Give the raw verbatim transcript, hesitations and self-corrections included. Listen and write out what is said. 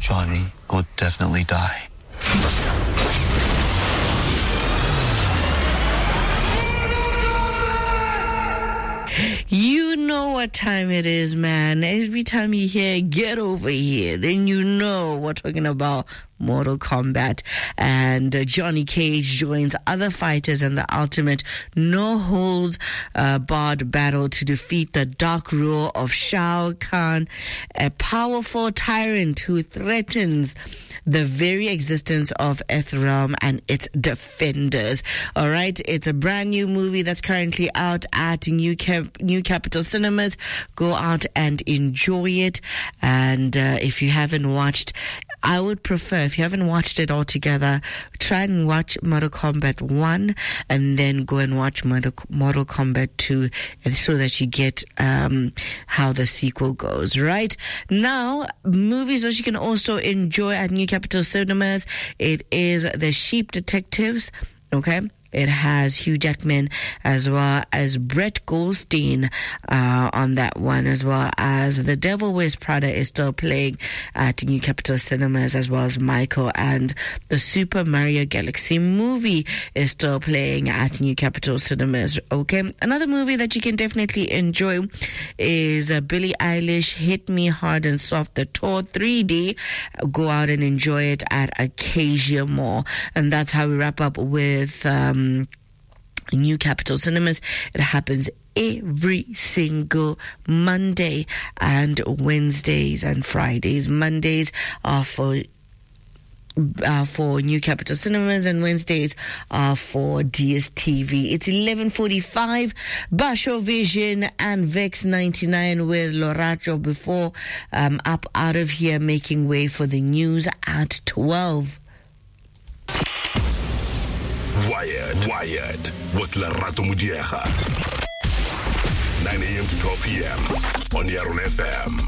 Johnny would definitely die. You know what time it is, man. Every time you hear "get over here," then you know we're talking about Mortal Kombat. And uh, Johnny Cage joins other fighters in the ultimate no-holds-barred uh, battle to defeat the dark rule of Shao Kahn, a powerful tyrant who threatens the very existence of Earthrealm and its defenders. All right, it's a brand new movie that's currently out at New Cap- New Capital Cinemas. Go out and enjoy it. And uh, if you haven't watched, I would prefer, if you haven't watched it all together, try and watch Mortal Kombat one and then go and watch Mortal, Mortal Kombat two so that you get um, how the sequel goes, right? Now, movies that you can also enjoy at New Capital Cinemas, it is The Sheep Detectives, okay? It has Hugh Jackman as well as Brett Goldstein uh, on that one, as well as The Devil Wears Prada is still playing at New Capital Cinemas, as well as Michael, and the Super Mario Galaxy movie is still playing at New Capital Cinemas. Okay, another movie that you can definitely enjoy is uh, Billie Eilish, Hit Me Hard and Soft, the tour three D. Go out and enjoy it at Acacia Mall. And that's how we wrap up with um, New Capital Cinemas. It happens every single Monday and Wednesdays and Fridays. Mondays are for Uh, for New Capital Cinemas, and Wednesdays are for D S T V. It's eleven forty-five. Basho Vision and Vex ninety-nine with Loracho before um, up out of here, making way for the news at twelve. Wired, Wired with Lerato Mudiega. nine a.m. to twelve p.m. on Yaron F M.